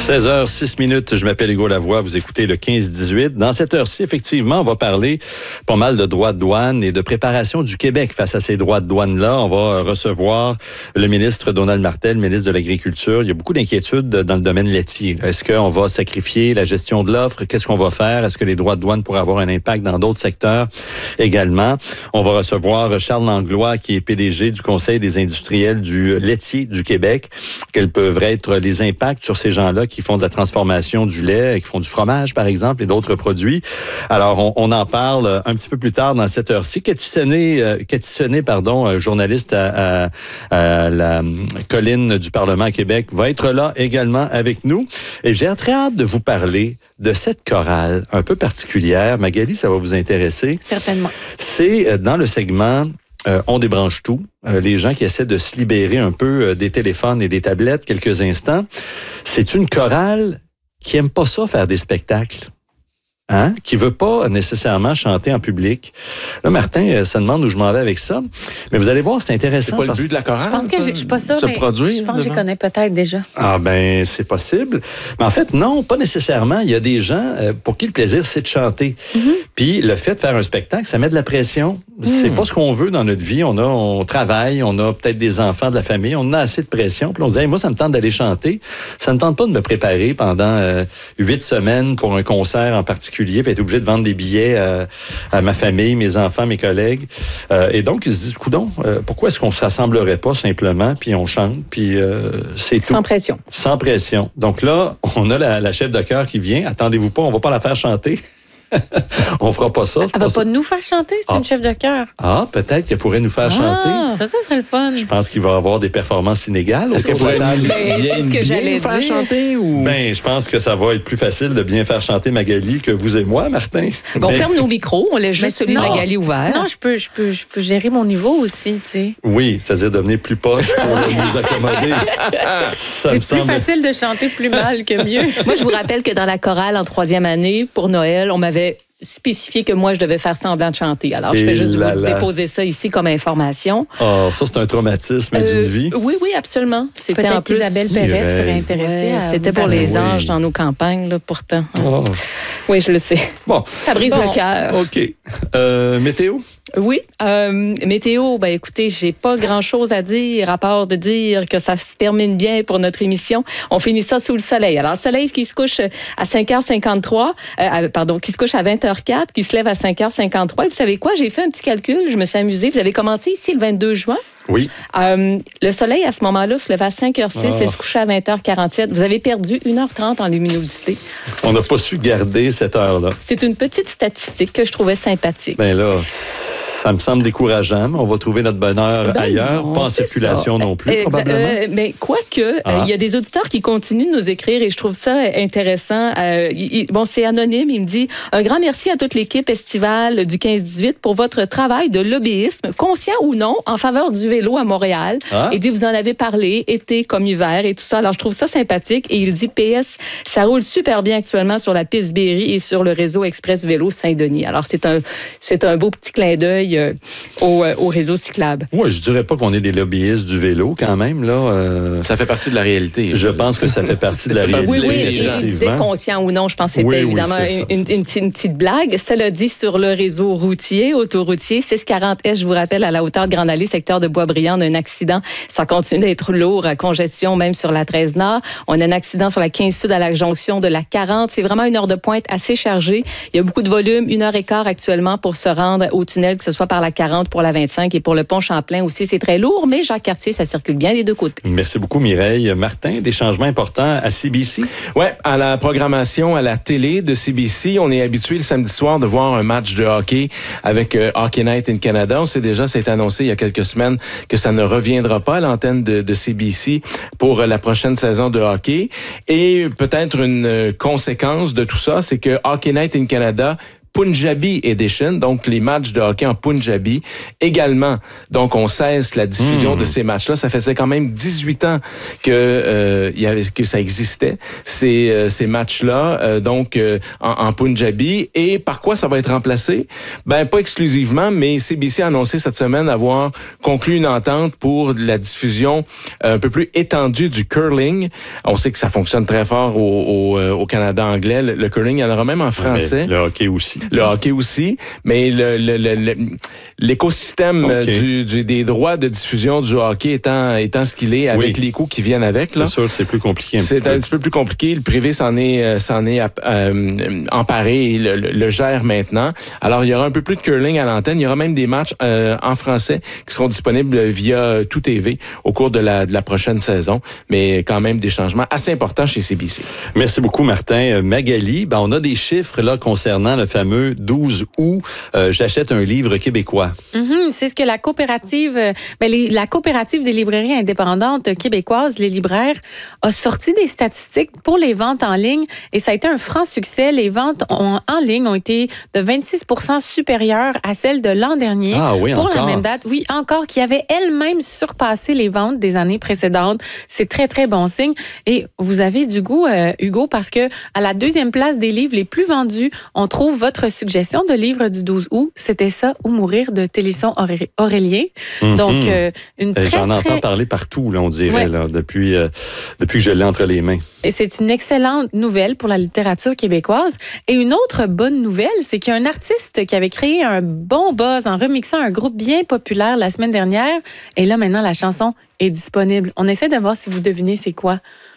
16h06. Je m'appelle Hugo Lavoie. Vous écoutez le 15-18. Dans cette heure-ci, effectivement, on va parler pas mal de droits de douane et de préparation du Québec face à ces droits de douane-là. On va recevoir le ministre Donald Martel, ministre de l'Agriculture. Il y a beaucoup d'inquiétudes dans le domaine laitier. Est-ce qu'on va sacrifier la gestion de l'offre? Qu'est-ce qu'on va faire? Est-ce que les droits de douane pourraient avoir un impact dans d'autres secteurs également? On va recevoir Charles Langlois, qui est PDG du Conseil des industriels du laitier du Québec. Quels peuvent être les impacts sur ces gens-là qui font de la transformation du lait, qui font du fromage, par exemple, et d'autres produits. Alors, on en parle un petit peu plus tard dans cette heure-ci. Cathy Sonnet, journaliste à la colline du Parlement à Québec, va être là également avec nous. Et j'ai très hâte de vous parler de cette chorale un peu particulière. Magali, ça va vous intéresser. Certainement. C'est dans le segment On débranche tout. Les gens qui essaient de se libérer un peu des téléphones et des tablettes quelques instants. C'est une chorale qui aime pas ça faire des spectacles. Hein? Qui veut pas nécessairement chanter en public. Là, Martin, ça demande où je m'en vais avec ça. Mais vous allez voir, c'est intéressant. C'est pas le but de la chorale? Je pense que je suis pas sûre, mais je pense que je connais peut-être déjà. Ah ben, c'est possible. Mais en fait, non, pas nécessairement. Il y a des gens pour qui le plaisir, c'est de chanter. Mm-hmm. Puis le fait de faire un spectacle, ça met de la pression. C'est pas ce qu'on veut dans notre vie. On travaille, on a peut-être des enfants de la famille, on a assez de pression. Puis on se dit, hey, moi, ça me tente d'aller chanter. Ça me tente pas de me préparer pendant 8 semaines pour un concert en particulier, puis être obligé de vendre des billets à ma famille, mes enfants, mes collègues. Et donc, ils se disent, coudonc, pourquoi est-ce qu'on se rassemblerait pas simplement, puis on chante, puis c'est tout. Sans pression. Sans pression. Donc là, on a la chef de chœur qui vient. Attendez-vous pas, on va pas la faire chanter. On fera pas ça. Elle va pas nous faire chanter, c'est une chef de chœur. Ah, peut-être qu'elle pourrait nous faire chanter. Ça serait le fun. Je pense qu'il va y avoir des performances inégales. Est-ce qu'elle pourrait c'est ce que j'allais faire dire. chanter ou... Ben, je pense que ça va être plus facile de bien faire chanter Magali que vous et moi, Martin. Bon, on ferme nos micros, on laisse juste celui de Magali ouvert. Sinon, je peux gérer mon niveau aussi, tu sais. Oui, c'est-à-dire devenir plus poche pour nous accommoder. C'est plus facile de chanter plus mal que mieux. Moi, je vous rappelle que dans la chorale en 3e année, pour Noël, on m'avait spécifié que moi, je devais faire semblant de chanter. Alors, je fais juste vous déposer ça ici comme information. Oh, ça, c'est un traumatisme d'une vie. Oui, absolument. C'était peut-être en plus... Isabelle Perrette serait intéressée à c'était pour les anges dans nos campagnes, là, pourtant. Oh. Oui, je le sais. Bon. Ça brise le cœur. OK. Météo? Oui. Météo, ben écoutez, j'ai pas grand-chose à dire à part de dire que ça se termine bien pour notre émission. On finit ça sous le soleil. Alors, le soleil qui se couche à 5h53, qui se couche à 20h04, qui se lève à 5h53. Et vous savez quoi? J'ai fait un petit calcul, je me suis amusée. Vous avez commencé ici le 22 juin. Oui. Le soleil, à ce moment-là, se lève à 5h06 et se couche à 20h47. Vous avez perdu 1h30 en luminosité. On n'a pas su garder cette heure-là. C'est une petite statistique que je trouvais sympathique. Ben là, ça me semble décourageant. On va trouver notre bonheur ailleurs, pas en circulation non plus, probablement. Mais quoique, il y a des auditeurs qui continuent de nous écrire et je trouve ça intéressant. C'est anonyme. Il me dit « Un grand merci à toute l'équipe estivale du 15-18 pour votre travail de lobbyisme, conscient ou non, en faveur du vélo à Montréal. Il dit « Vous en avez parlé, été comme hiver et tout ça. » Alors, je trouve ça sympathique. Et il dit « PS, ça roule super bien actuellement sur la piste Berry et sur le réseau Express Vélo Saint-Denis. » Alors, c'est un beau petit clin d'œil au réseau cyclable. Oui, je dirais pas qu'on est des lobbyistes du vélo quand même. Là, ça fait partie de la réalité. Je pense que ça fait partie de la réalité. Oui, il disait conscient ou non. Je pense que c'était évidemment une petite blague. Cela dit, sur le réseau routier, autoroutier, 640S, je vous rappelle, à la hauteur de Grande Allée, secteur de Boisbriand, on a un accident. Ça continue d'être lourd, congestion même sur la 13 Nord. On a un accident sur la 15 Sud à la jonction de la 40. C'est vraiment une heure de pointe assez chargée. Il y a beaucoup de volume, 1h15 actuellement pour se rendre au tunnel, que ce soit par la 40 pour la 25 et pour le pont Champlain aussi. C'est très lourd, mais Jacques-Cartier, ça circule bien des deux côtés. Merci beaucoup, Mireille. Martin, des changements importants à CBC? Oui, à la programmation à la télé de CBC, on est habitué le samedi soir de voir un match de hockey avec Hockey Night in Canada. On sait déjà, ça a été annoncé il y a quelques semaines que ça ne reviendra pas à l'antenne de CBC pour la prochaine saison de hockey. Et peut-être une conséquence de tout ça, c'est que Hockey Night in Canada Punjabi Edition, donc les matchs de hockey en Punjabi également. Donc, on cesse la diffusion de ces matchs-là. Ça faisait quand même 18 ans que ça existait, ces matchs-là, en Punjabi. Et par quoi ça va être remplacé? Ben, pas exclusivement, mais CBC a annoncé cette semaine avoir conclu une entente pour la diffusion un peu plus étendue du curling. On sait que ça fonctionne très fort au Canada anglais. Le curling, il y en aura même en français. Mais le hockey aussi. Le hockey aussi. Mais l'écosystème des droits de diffusion du hockey étant ce qu'il est, avec les coûts qui viennent avec. C'est sûr que c'est plus compliqué. C'est un petit peu plus compliqué. Le privé s'en est emparé et le gère maintenant. Alors, il y aura un peu plus de curling à l'antenne. Il y aura même des matchs en français qui seront disponibles via Tout TV au cours de la prochaine saison. Mais quand même des changements assez importants chez CBC. Merci beaucoup, Martin. Magali, on a des chiffres là concernant le fameux 12 août. J'achète un livre québécois. C'est ce que la coopérative des librairies indépendantes québécoises, les libraires, a sorti des statistiques pour les ventes en ligne et ça a été un franc succès. Les ventes en ligne ont été de 26% supérieures à celles de l'an dernier. Ah oui, pour encore. La même date. Oui, encore, qui avait elle-même surpassé les ventes des années précédentes. C'est très, très bon signe. Et vous avez du goût, Hugo, parce que à la 2e place des livres les plus vendus, on trouve votre suggestion de livre du 12 août. C'était ça ou mourir de Télisson Aurélien. Donc, une très, j'en entends parler partout, là, on dirait, là, depuis que je l'ai entre les mains. Et c'est une excellente nouvelle pour la littérature québécoise. Et une autre bonne nouvelle, c'est qu'il y a un artiste qui avait créé un bon buzz en remixant un groupe bien populaire la semaine dernière. Et là, maintenant, la chanson est disponible. On essaie de voir si vous devinez c'est quoi.